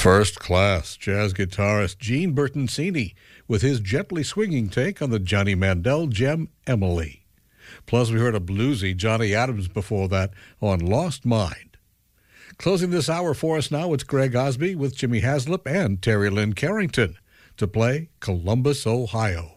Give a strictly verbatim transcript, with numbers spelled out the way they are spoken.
First class jazz guitarist Gene Bertoncini with his gently swinging take on the Johnny Mandel gem Emily. Plus, we heard a bluesy Johnny Adams before that on Lost Mind. Closing this hour for us now, it's Greg Osby with Jimmy Haslip and Terry Lynn Carrington to play Columbus, Ohio.